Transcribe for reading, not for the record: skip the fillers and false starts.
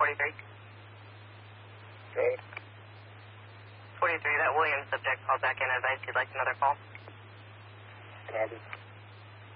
43. Okay. 43, that Williams subject called back in. Advice you'd like another call. Copy.